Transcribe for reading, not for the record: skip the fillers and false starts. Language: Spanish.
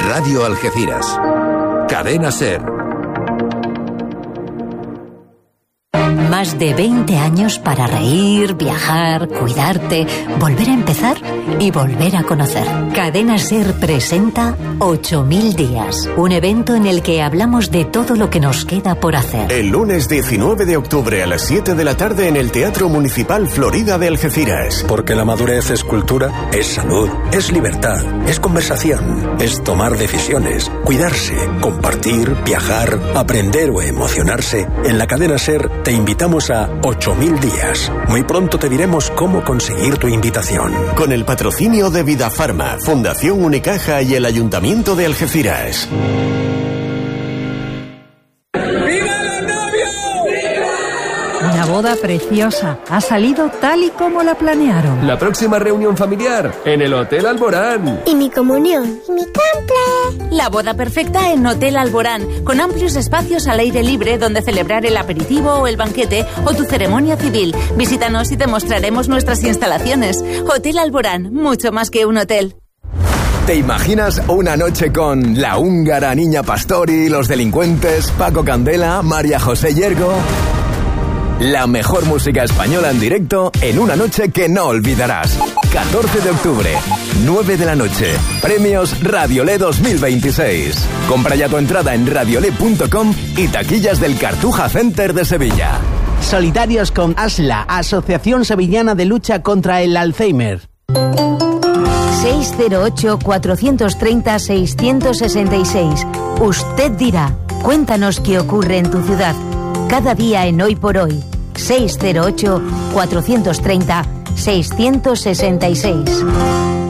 Radio Algeciras. Cadena SER. Más de 20 años para reír, viajar, cuidarte, volver a empezar y volver a conocer. Cadena SER presenta 8000 días, un evento en el que hablamos de todo lo que nos queda por hacer. El lunes 19 de octubre a las 7 de la tarde en el Teatro Municipal Florida de Algeciras. Porque la madurez es cultura, es salud, es libertad, es conversación, es tomar decisiones, cuidarse, compartir, viajar, aprender o emocionarse. En la Cadena SER te invitamos a 8000 días. Muy pronto te diremos cómo conseguir tu invitación. Con el patrocinio de Vidafarma, Fundación Unicaja y el Ayuntamiento de Algeciras. Una boda preciosa. Ha salido tal y como la planearon. La próxima reunión familiar en el Hotel Alborán. Y mi comunión. Y mi cumple. La boda perfecta en Hotel Alborán, con amplios espacios al aire libre donde celebrar el aperitivo o el banquete o tu ceremonia civil. Visítanos y te mostraremos nuestras instalaciones. Hotel Alborán, mucho más que un hotel. ¿Te imaginas una noche con la húngara Niña Pastori, los delincuentes, Paco Candela, María José Yergo? La mejor música española en directo en una noche que no olvidarás. 14 de octubre, 9 de la noche. Premios Radiolé 2026. Compra ya tu entrada en radiolé.com y taquillas del Cartuja Center de Sevilla. Solidarios con ASLA, Asociación Sevillana de Lucha contra el Alzheimer. 608-430-666. Usted dirá, cuéntanos qué ocurre en tu ciudad. Cada día en Hoy por Hoy. 608-430-666.